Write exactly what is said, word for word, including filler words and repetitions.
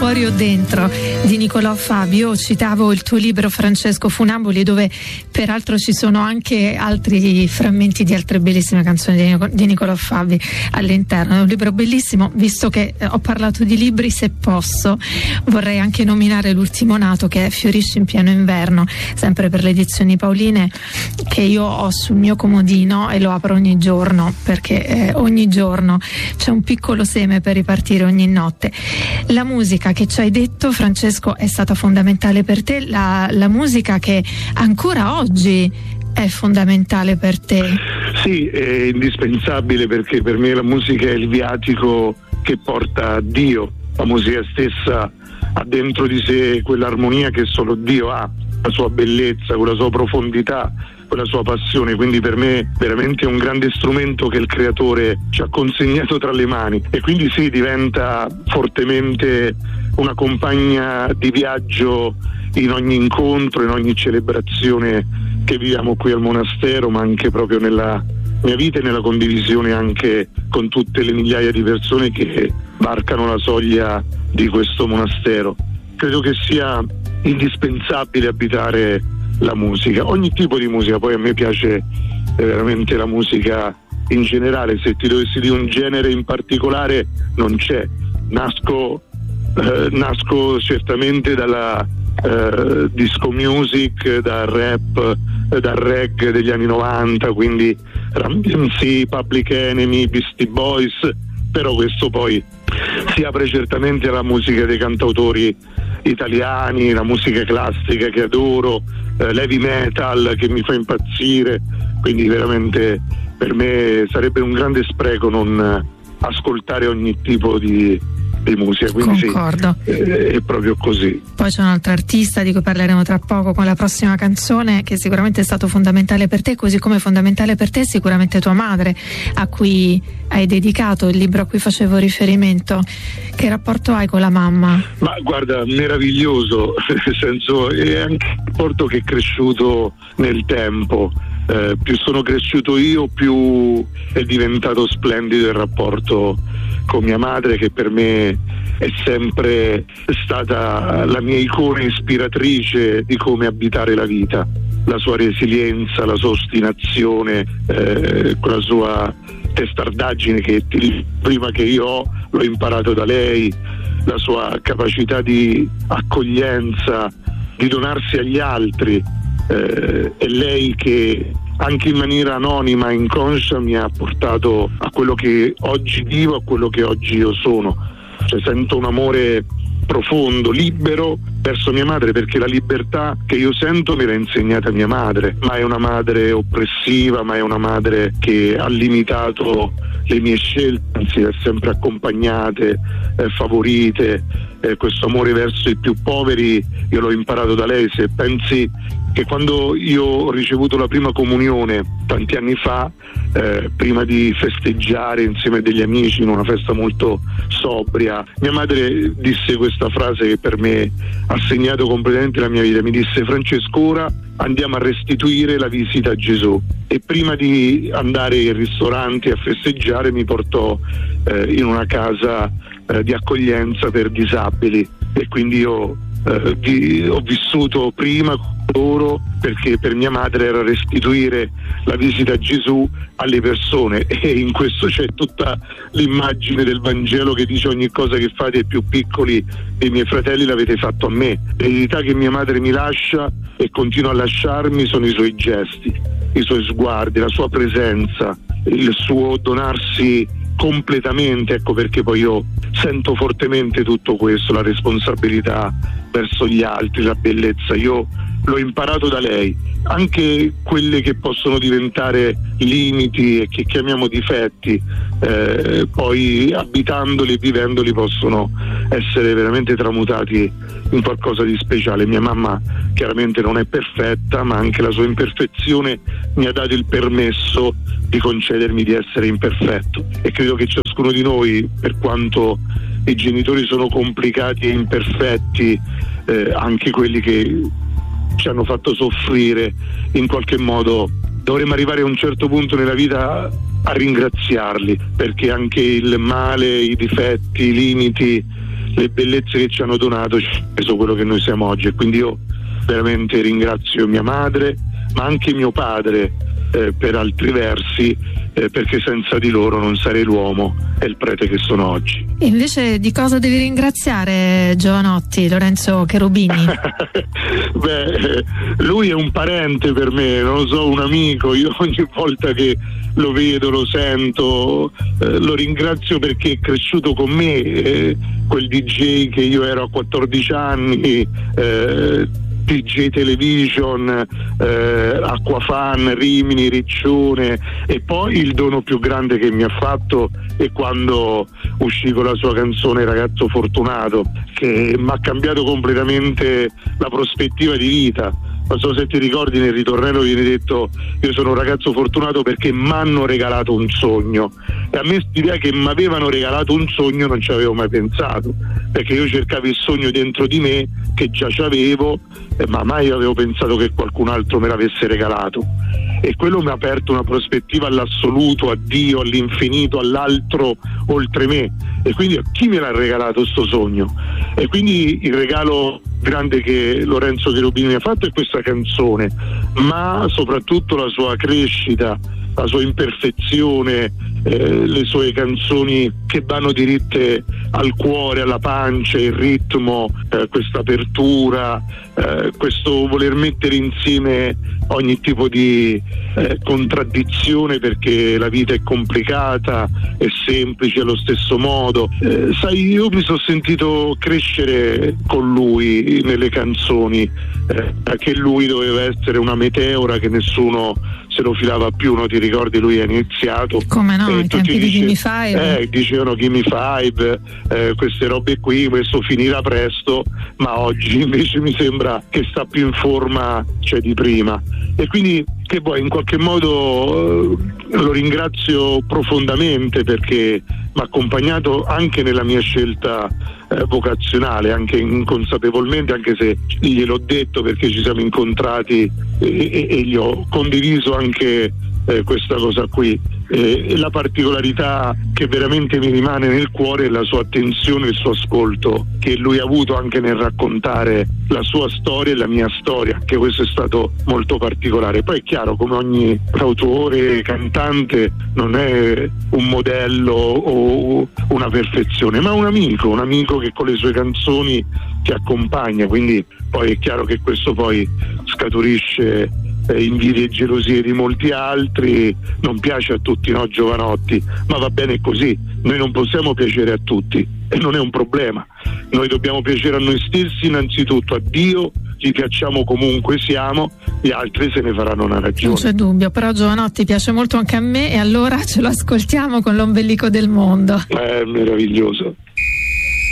fuori o dentro di Nicolò Fabio. Citavo il tuo libro, Francesco Funamboli, dove peraltro ci sono anche altri frammenti di altre bellissime canzoni di, Nic- di Nicolò Fabi all'interno. È un libro bellissimo. Visto che eh, ho parlato di libri, se posso vorrei anche nominare l'ultimo nato, che è Fiorisci in pieno inverno, sempre per le edizioni Paoline, che io ho sul mio comodino e lo apro ogni giorno, perché eh, ogni giorno c'è un piccolo seme per ripartire ogni notte. La musica che ci hai detto, Francesco, è stata fondamentale per te, la, la musica che ancora oggi è fondamentale per te. Sì, è indispensabile, perché per me la musica è il viatico che porta a Dio. La musica stessa ha dentro di sé quell'armonia che solo Dio ha, la sua bellezza, con la sua profondità, con la sua passione. Quindi per me veramente è un grande strumento che il creatore ci ha consegnato tra le mani, e quindi sì, diventa fortemente una compagna di viaggio in ogni incontro, in ogni celebrazione che viviamo qui al monastero, ma anche proprio nella mia vita e nella condivisione anche con tutte le migliaia di persone che varcano la soglia di questo monastero. Credo che sia indispensabile abitare la musica, ogni tipo di musica. Poi a me piace veramente la musica in generale. Se ti dovessi dire un genere in particolare, non c'è. Nasco, eh, nasco certamente dalla eh, disco music, dal rap, eh, dal reggae degli anni novanta, quindi Run D M C, Public Enemy, Beastie Boys, però questo poi si apre certamente alla musica dei cantautori italiani, la musica classica che adoro, eh, l'heavy metal che mi fa impazzire, quindi veramente per me sarebbe un grande spreco non ascoltare ogni tipo di, di musica, quindi concordo. Sì, è, è proprio così. Poi c'è un altro artista di cui parleremo tra poco con la prossima canzone, che sicuramente è stato fondamentale per te, così come fondamentale per te è sicuramente tua madre, a cui hai dedicato il libro a cui facevo riferimento. Che rapporto hai con la mamma? Ma guarda, meraviglioso, nel senso è anche un rapporto che è cresciuto nel tempo. Eh, più sono cresciuto io, più è diventato splendido il rapporto con mia madre, che per me è sempre stata la mia icona ispiratrice di come abitare la vita. La sua resilienza, la sua ostinazione, eh, con la sua testardaggine che prima che io ho l'ho imparato da lei, la sua capacità di accoglienza, di donarsi agli altri. Eh, è lei che anche in maniera anonima, inconscia, mi ha portato a quello che oggi vivo, a quello che oggi io sono. Cioè, sento un amore profondo, libero verso mia madre, perché la libertà che io sento me l'ha insegnata mia madre. Ma è una madre oppressiva, ma è una madre che ha limitato le mie scelte, anzi le ha sempre accompagnate, eh, favorite. Eh, questo amore verso i più poveri io l'ho imparato da lei. Se pensi che quando io ho ricevuto la prima comunione tanti anni fa, eh, prima di festeggiare insieme a degli amici in una festa molto sobria, mia madre disse questa frase che per me ha segnato completamente la mia vita. Mi disse: Francesco, ora andiamo a restituire la visita a Gesù. E prima di andare in ristoranti a festeggiare mi portò eh, in una casa eh, di accoglienza per disabili, e quindi io eh, vi, ho vissuto prima con loro, perché per mia madre era restituire la visita a Gesù alle persone, e in questo c'è tutta l'immagine del Vangelo che dice: ogni cosa che fate ai più piccoli dei miei fratelli l'avete fatto a me. L'eredità che mia madre mi lascia e continua a lasciarmi sono i suoi gesti, i suoi sguardi, la sua presenza, il suo donarsi completamente. Ecco perché poi io sento fortemente tutto questo, la responsabilità verso gli altri, la bellezza. Io l'ho imparato da lei. Anche quelle che possono diventare limiti e che chiamiamo difetti, eh, poi abitandoli e vivendoli possono essere veramente tramutati in qualcosa di speciale. Mia mamma chiaramente non è perfetta, ma anche la sua imperfezione mi ha dato il permesso di concedermi di essere imperfetto, e credo che ciascuno di noi, per quanto i genitori sono complicati e imperfetti, eh, anche quelli che ci hanno fatto soffrire, in qualche modo dovremmo arrivare a un certo punto nella vita a ringraziarli, perché anche il male, i difetti, i limiti le bellezze che ci hanno donato ci hanno reso quello che noi siamo oggi, e quindi io veramente ringrazio mia madre ma anche mio padre eh, per altri versi, eh, perché senza di loro non sarei l'uomo e il prete che sono oggi. E invece di cosa devi ringraziare Giovanotti, Lorenzo Cherubini? Beh, lui è un parente per me, non lo so, un amico. Io ogni volta che lo vedo, lo sento, eh, lo ringrazio perché è cresciuto con me, eh, quel D J che io ero a quattordici anni, eh, D J Television, eh, Acquafan, Rimini, Riccione, e poi il dono più grande che mi ha fatto è quando uscì con la sua canzone Ragazzo Fortunato, che mi ha cambiato completamente la prospettiva di vita. Non so se ti ricordi, nel ritornello viene detto: io sono un ragazzo fortunato perché mi hanno regalato un sogno, e a me l'idea che mi avevano regalato un sogno non ci avevo mai pensato, perché io cercavo il sogno dentro di me che già c'avevo, eh, ma mai avevo pensato che qualcun altro me l'avesse regalato, e quello mi ha aperto una prospettiva all'assoluto, a Dio, all'infinito, all'altro oltre me, e quindi chi me l'ha regalato sto sogno? E quindi il regalo grande che Lorenzo Cherubini mi ha fatto è questa canzone, ma soprattutto la sua crescita, la sua imperfezione, eh, le sue canzoni che vanno diritte al cuore, alla pancia, il ritmo, eh, questa apertura, eh, questo voler mettere insieme ogni tipo di eh, contraddizione, perché la vita è complicata, è semplice allo stesso modo. Eh, sai, io mi sono sentito crescere con lui nelle canzoni, eh, che lui doveva essere una meteora che nessuno se lo filava più, no? Ti ricordi, lui ha iniziato, come no, eh, ai tempi di Gimme Five, eh, dicevano Gimme Five, eh, queste robe qui, questo finirà presto, ma oggi invece mi sembra che sta più in forma, cioè, di prima, e quindi che poi in qualche modo eh, lo ringrazio profondamente perché mi ha accompagnato anche nella mia scelta eh, vocazionale, anche inconsapevolmente, anche se gliel'ho detto perché ci siamo incontrati e, e, e gli ho condiviso anche eh, questa cosa qui. E la particolarità che veramente mi rimane nel cuore è la sua attenzione e il suo ascolto che lui ha avuto anche nel raccontare la sua storia e la mia storia, che questo è stato molto particolare. Poi è chiaro, come ogni autore, cantante, non è un modello o una perfezione, ma un amico, un amico che con le sue canzoni ti accompagna, quindi poi è chiaro che questo poi scaturisce invidie e gelosie di molti altri. Non piace a tutti, no, Giovanotti, ma va bene così, noi non possiamo piacere a tutti e non è un problema, noi dobbiamo piacere a noi stessi innanzitutto, a Dio gli piacciamo comunque siamo, gli altri se ne faranno una ragione. Non c'è dubbio, però Giovanotti piace molto anche a me, e allora ce lo ascoltiamo con L'ombelico del mondo. È meraviglioso.